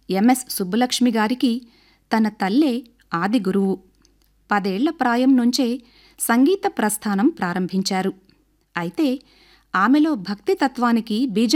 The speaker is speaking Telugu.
ఎంఎస్ సుబ్బలక్ష్మి గారికి తన తల్లే ఆది గురువు. 10 ఏళ్ల ప్రాయం నుంచే సంగీత ప్రస్థానం ప్రారంభించారు. అయితే ఆమెలో భక్తితత్వానికి బీజం